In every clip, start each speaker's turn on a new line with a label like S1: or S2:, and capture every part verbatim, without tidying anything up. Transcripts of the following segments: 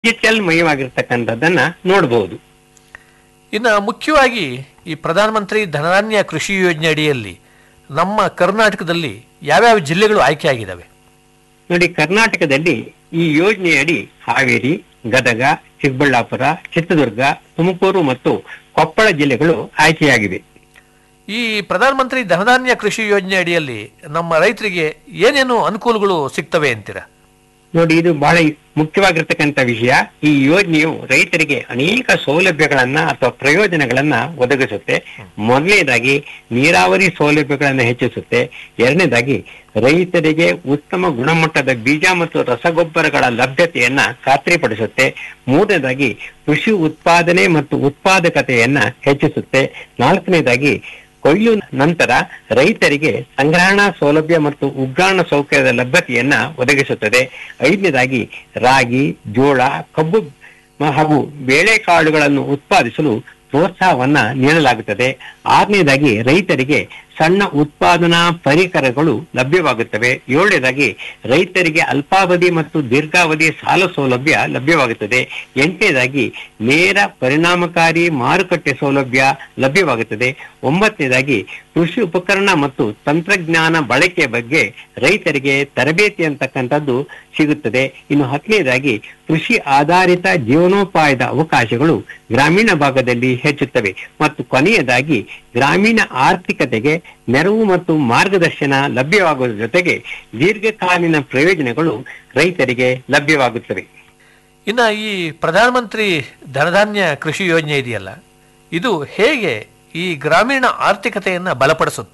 S1: Digital ಮಯವಾಗಿರ್ತಕ್ಕಂಥದ್ದನ್ನ ನೋಡಬಹುದು.
S2: ಇನ್ನು ಮುಖ್ಯವಾಗಿ ಈ ಪ್ರಧಾನಮಂತ್ರಿ ಧನಧಾನ್ಯ ಕೃಷಿ ಯೋಜನೆ ಅಡಿಯಲ್ಲಿ ನಮ್ಮ ಕರ್ನಾಟಕದಲ್ಲಿ ಯಾವ್ಯಾವ ಜಿಲ್ಲೆಗಳು ಆಯ್ಕೆಯಾಗಿದ್ದಾವೆ?
S1: ನೋಡಿ, ಕರ್ನಾಟಕದಲ್ಲಿ ಈ ಯೋಜನೆಯಡಿ ಹಾವೇರಿ, ಗದಗ, ಚಿಕ್ಕಬಳ್ಳಾಪುರ, ಚಿತ್ರದುರ್ಗ, ತುಮಕೂರು ಮತ್ತು ಕೊಪ್ಪಳ ಜಿಲ್ಲೆಗಳು ಆಯ್ಕೆಯಾಗಿವೆ.
S2: ಈ ಪ್ರಧಾನಮಂತ್ರಿ ಧನಧಾನ್ಯ ಕೃಷಿ ಯೋಜನೆ ಅಡಿಯಲ್ಲಿ ನಮ್ಮ ರೈತರಿಗೆ ಏನೇನು ಅನುಕೂಲಗಳು ಸಿಗ್ತವೆ ಅಂತೀರಾ?
S1: ನೋಡಿ, ಇದು ಬಹಳ ಮುಖ್ಯವಾಗಿರ್ತಕ್ಕಂಥ ವಿಷಯ. ಈ ಯೋಜನೆಯು ರೈತರಿಗೆ ಅನೇಕ ಸೌಲಭ್ಯಗಳನ್ನ ಅಥವಾ ಪ್ರಯೋಜನಗಳನ್ನ ಒದಗಿಸುತ್ತೆ. ಮೊದಲನೇದಾಗಿ ನೀರಾವರಿ ಸೌಲಭ್ಯಗಳನ್ನ ಹೆಚ್ಚಿಸುತ್ತೆ. ಎರಡನೇದಾಗಿ ರೈತರಿಗೆ ಉತ್ತಮ ಗುಣಮಟ್ಟದ ಬೀಜ ಮತ್ತು ರಸಗೊಬ್ಬರಗಳ ಲಭ್ಯತೆಯನ್ನ ಖಾತ್ರಿಪಡಿಸುತ್ತೆ. ಮೂರನೇದಾಗಿ ಕೃಷಿ ಉತ್ಪಾದನೆ ಮತ್ತು ಉತ್ಪಾದಕತೆಯನ್ನ ಹೆಚ್ಚಿಸುತ್ತೆ. ನಾಲ್ಕನೇದಾಗಿ ಕೊಯ್ಲು ನಂತರ ರೈತರಿಗೆ ಸಂಗ್ರಹಣಾ ಸೌಲಭ್ಯ ಮತ್ತು ಉಗ್ರಾಣ ಸೌಕರ್ಯದ ಲಭ್ಯತೆಯನ್ನ ಒದಗಿಸುತ್ತದೆ. ಐದನೇದಾಗಿ ರಾಗಿ, ಜೋಳ, ಕಬ್ಬು ಹಾಗೂ ಬೇಳೆಕಾಳುಗಳನ್ನು ಉತ್ಪಾದಿಸಲು ಪ್ರೋತ್ಸಾಹವನ್ನ ನೀಡಲಾಗುತ್ತದೆ. ಆರನೇದಾಗಿ ರೈತರಿಗೆ ಸಣ್ಣ ಉತ್ಪಾದನಾ ಪರಿಕರಗಳು ಲಭ್ಯವಾಗುತ್ತವೆ. ಏಳನೇದಾಗಿ ರೈತರಿಗೆ ಅಲ್ಪಾವಧಿ ಮತ್ತು ದೀರ್ಘಾವಧಿ ಸಾಲ ಸೌಲಭ್ಯ ಲಭ್ಯವಾಗುತ್ತದೆ. ಎಂಟನೇದಾಗಿ ನೇರ ಪರಿಣಾಮಕಾರಿ ಮಾರುಕಟ್ಟೆ ಸೌಲಭ್ಯ ಲಭ್ಯವಾಗುತ್ತದೆ. ಒಂಬತ್ತನೇದಾಗಿ ಕೃಷಿ ಉಪಕರಣ ಮತ್ತು ತಂತ್ರಜ್ಞಾನ ಬಳಕೆ ಬಗ್ಗೆ ರೈತರಿಗೆ ತರಬೇತಿ ಅಂತಕ್ಕಂಥದ್ದು ಸಿಗುತ್ತದೆ. ಇನ್ನು ಹತ್ತನೇದಾಗಿ ಕೃಷಿ ಆಧಾರಿತ ಜೀವನೋಪಾಯದ ಅವಕಾಶಗಳು ಗ್ರಾಮೀಣ ಭಾಗದಲ್ಲಿ ಹೆಚ್ಚುತ್ತವೆ. ಮತ್ತು ಕೊನೆಯದಾಗಿ ಗ್ರಾಮೀಣ ಆರ್ಥಿಕತೆಗೆ ನೆರವು ಮತ್ತು ಮಾರ್ಗದರ್ಶನ ಲಭ್ಯವಾಗುವುದರ ಜೊತೆಗೆ ದೀರ್ಘಕಾಲೀನ ಪ್ರಯೋಜನಗಳು ರೈತರಿಗೆ ಲಭ್ಯವಾಗುತ್ತವೆ.
S2: ಇನ್ನು ಈ ಪ್ರಧಾನಮಂತ್ರಿ ಧನಧಾನ್ಯ ಕೃಷಿ ಯೋಜನೆ ಇದೆಯಲ್ಲ, ಇದು ಹೇಗೆ ಈ ಗ್ರಾಮೀಣ ಆರ್ಥಿಕತೆಯನ್ನ ಬಲಪಡಿಸುತ್ತೆ?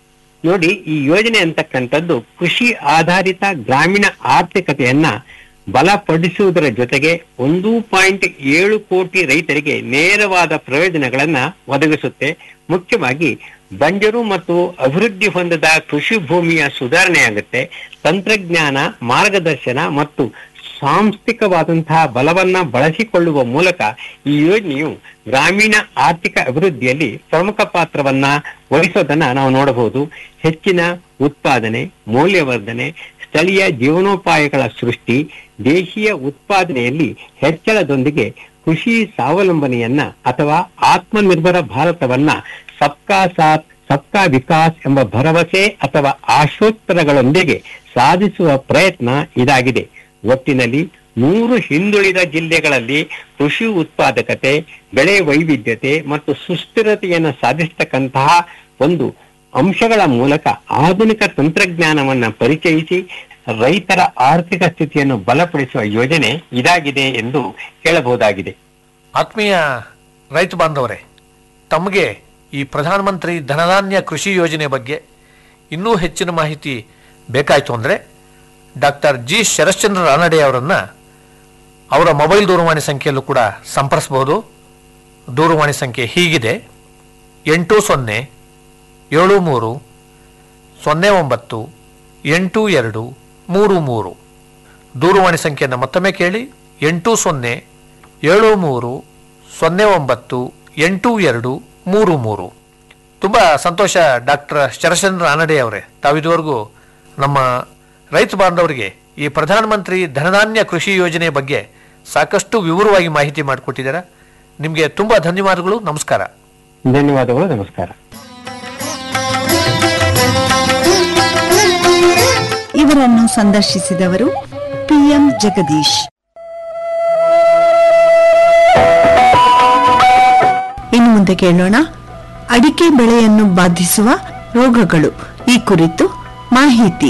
S1: ನೋಡಿ, ಈ ಯೋಜನೆ ಅಂತಕ್ಕಂಥದ್ದು ಕೃಷಿ ಆಧಾರಿತ ಗ್ರಾಮೀಣ ಆರ್ಥಿಕತೆಯನ್ನ ಬಲಪಡಿಸುವುದರ ಜೊತೆಗೆ ಒಂದು ಪಾಯಿಂಟ್ ಏಳು ಕೋಟಿ ರೈತರಿಗೆ ನೇರವಾದ ಪ್ರಯೋಜನಗಳನ್ನ ಒದಗಿಸುತ್ತೆ. ಮುಖ್ಯವಾಗಿ ಬಂಜರು ಮತ್ತು ಅಭಿವೃದ್ಧಿ ಹೊಂದದ ಕೃಷಿ ಭೂಮಿಯ ಸುಧಾರಣೆಯಾಗುತ್ತೆ. ತಂತ್ರಜ್ಞಾನ, ಮಾರ್ಗದರ್ಶನ ಮತ್ತು ಸಾಂಸ್ಥಿಕವಾದಂತಹ ಬಲವನ್ನ ಬಳಸಿಕೊಳ್ಳುವ ಮೂಲಕ ಈ ಯೋಜನೆಯು ಗ್ರಾಮೀಣ ಆರ್ಥಿಕ ಅಭಿವೃದ್ಧಿಯಲ್ಲಿ ಪ್ರಮುಖ ಪಾತ್ರವನ್ನ ವಹಿಸೋದನ್ನ ನಾವು ನೋಡಬಹುದು. ಹೆಚ್ಚಿನ ಉತ್ಪಾದನೆ, ಮೌಲ್ಯವರ್ಧನೆ, ಸ್ಥಳೀಯ ಜೀವನೋಪಾಯಗಳ ಸೃಷ್ಟಿ, ದೇಶೀಯ ಉತ್ಪಾದನೆಯಲ್ಲಿ ಹೆಚ್ಚಳದೊಂದಿಗೆ ಕೃಷಿ ಸ್ವಾವಲಂಬನೆಯನ್ನ ಅಥವಾ ಆತ್ಮನಿರ್ಭರ ಭಾರತವನ್ನ ಸಬ್ಕಾ ಸಾಥ್ ಸಬ್ಕಾ ವಿಕಾಸ್ ಎಂಬ ಭರವಸೆ ಅಥವಾ ಆಶೋತ್ತರಗಳೊಂದಿಗೆ ಸಾಧಿಸುವ ಪ್ರಯತ್ನ ಇದಾಗಿದೆ. ಒಟ್ಟಿನಲ್ಲಿ ನೂರು ಹಿಂದುಳಿದ ಜಿಲ್ಲೆಗಳಲ್ಲಿ ಕೃಷಿ ಉತ್ಪಾದಕತೆ, ಬೆಳೆ ವೈವಿಧ್ಯತೆ ಮತ್ತು ಸುಸ್ಥಿರತೆಯನ್ನು ಸಾಧಿಸತಕ್ಕಂತಹ ಒಂದು ಅಂಶಗಳ ಮೂಲಕ ಆಧುನಿಕ ತಂತ್ರಜ್ಞಾನವನ್ನ ಪರಿಚಯಿಸಿ ರೈತರ ಆರ್ಥಿಕ ಸ್ಥಿತಿಯನ್ನು ಬಲಪಡಿಸುವ ಯೋಜನೆ ಇದಾಗಿದೆ ಎಂದು ಹೇಳಬಹುದಾಗಿದೆ.
S2: ಆತ್ಮೀಯ ರೈತ ಬಾಂಧವರೇ, ತಮಗೆ ಈ ಪ್ರಧಾನಮಂತ್ರಿ ಧನಧಾನ್ಯ ಕೃಷಿ ಯೋಜನೆ ಬಗ್ಗೆ ಇನ್ನೂ ಹೆಚ್ಚಿನ ಮಾಹಿತಿ ಬೇಕಾಯಿತು ಅಂದರೆ ಡಾಕ್ಟರ್ ಜಿ ಶರಶ್ಚಂದ್ರ ರಾನಡೆ ಅವರನ್ನು ಅವರ ಮೊಬೈಲ್ ದೂರವಾಣಿ ಸಂಖ್ಯೆಯಲ್ಲೂ ಕೂಡ ಸಂಪರ್ಸಬಹುದು. ದೂರವಾಣಿ ಸಂಖ್ಯೆ ಹೀಗಿದೆ: ಎಂಟು ಸೊನ್ನೆ ಏಳು ಮೂರು ಸೊನ್ನೆ ಒಂಬತ್ತು ಎಂಟು ಎರಡು ಮೂರು ಮೂರು. ದೂರವಾಣಿ ಸಂಖ್ಯೆಯನ್ನು ಮತ್ತೊಮ್ಮೆ ಕೇಳಿ: ಎಂಟು ಸೊನ್ನೆ ಏಳು ಮೂರು ಸೊನ್ನೆ ಒಂಬತ್ತು ಎಂಟು ಎರಡು ಮೂರು ಮೂರು. ತುಂಬ ಸಂತೋಷ ಡಾಕ್ಟರ್ ಶರಶ್ಚಂದ್ರ ರಾನಡೆ ಅವರೇ, ತಾವಿದುವರೆಗೂ ನಮ್ಮ ರೈತ ಬಾಂಧವರಿಗೆ ಈ ಪ್ರಧಾನಮಂತ್ರಿ ಧನಧಾನ್ಯ ಕೃಷಿ ಯೋಜನೆ ಬಗ್ಗೆ ಸಾಕಷ್ಟು ವಿವರವಾಗಿ ಮಾಹಿತಿ ಮಾಡಿಕೊಟ್ಟಿದ್ದೀರಾ. ನಿಮಗೆ ತುಂಬ ಧನ್ಯವಾದಗಳು. ನಮಸ್ಕಾರ.
S1: ಧನ್ಯವಾದಗಳು. ನಮಸ್ಕಾರ.
S3: ಇವರನ್ನು ಸಂದರ್ಶಿಸಿದವರು ಪಿಎಂ ಜಗದೀಶ್. ಇನ್ನು ಮುಂದೆ ಕೇಳೋಣ ಅಡಿಕೆ ಬೆಳೆಯನ್ನು ಬಾಧಿಸುವ ರೋಗಗಳು, ಈ ಕುರಿತು ಮಾಹಿತಿ.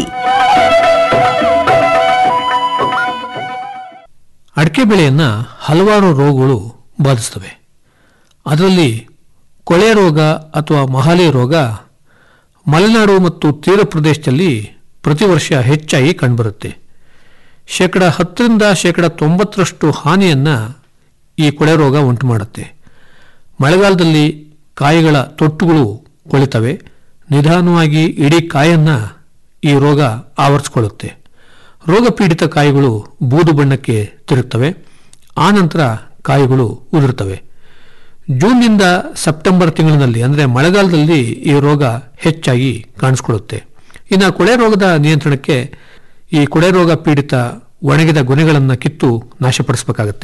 S4: ಅಡಿಕೆ ಬೆಳೆಯನ್ನ ಹಲವಾರು ರೋಗಗಳು ಬಾಧಿಸ್ತವೆ. ಅದರಲ್ಲಿ ಕೊಳೆ ರೋಗ ಅಥವಾ ಮಹಾಲೆ ರೋಗ ಮಲೆನಾಡು ಮತ್ತು ತೀರ ಪ್ರದೇಶದಲ್ಲಿ ಪ್ರತಿ ವರ್ಷ ಹೆಚ್ಚಾಗಿ ಕಂಡುಬರುತ್ತೆ. ಶೇಕಡ ಹತ್ತರಿಂದ ಶೇಕಡ ತೊಂಬತ್ತರಷ್ಟು ಹಾನಿಯನ್ನು ಈ ಕೊಳೆ ರೋಗ ಉಂಟು ಮಾಡುತ್ತೆ. ಮಳೆಗಾಲದಲ್ಲಿ ಕಾಯಿಗಳ ತೊಟ್ಟುಗಳು ಕೊಳಿತವೆ. ನಿಧಾನವಾಗಿ ಇಡೀ ಕಾಯನ್ನು ಈ ರೋಗ ಆವರಿಸಿಕೊಳ್ಳುತ್ತೆ. ರೋಗ ಪೀಡಿತ ಕಾಯಿಗಳು ಬೂದು ಬಣ್ಣಕ್ಕೆ ತಿರುಗುತ್ತವೆ. ಆನಂತರ ಕಾಯಿಗಳು ಉದುರುತ್ತವೆ. ಜೂನ್ನಿಂದ ಸೆಪ್ಟೆಂಬರ್ ತಿಂಗಳಿನಲ್ಲಿ ಅಂದರೆ ಮಳೆಗಾಲದಲ್ಲಿ ಈ ರೋಗ ಹೆಚ್ಚಾಗಿ ಕಾಣಿಸ್ಕೊಳ್ಳುತ್ತೆ. ಇನ್ನು ಕೊಳೆ ರೋಗದ ನಿಯಂತ್ರಣಕ್ಕೆ ಈ ಕೊಳೆ ರೋಗ ಪೀಡಿತ ಒಣಗಿದ ಗೊನೆಗಳನ್ನು ಕಿತ್ತು ನಾಶಪಡಿಸಬೇಕಾಗುತ್ತೆ.